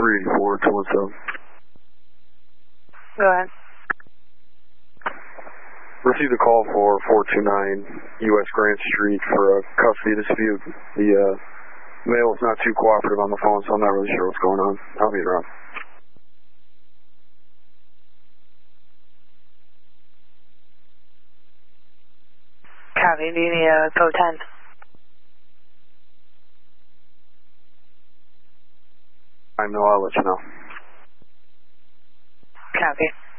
384 217. Go ahead. Received a call for 429 U.S. Grant Street for a custody dispute. The male is not too cooperative on the phone, so I'm not really sure what's going on. I'll be around. Copy. Do you need a code 10? I know. I'll let you know. Copy.